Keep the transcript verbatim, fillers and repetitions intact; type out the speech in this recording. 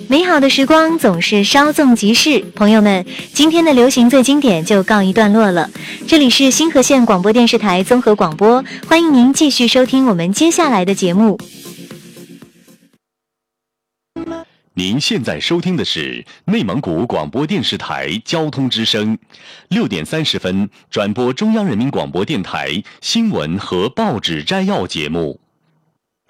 美好的时光总是稍纵即逝，朋友们，今天的流行最经典就告一段落了。这里是新河县广播电视台综合广播，欢迎您继续收听我们接下来的节目。 您现在收听的是内蒙古广播电视台交通之声，六点三十分转播中央人民广播电台新闻和报纸摘要节目。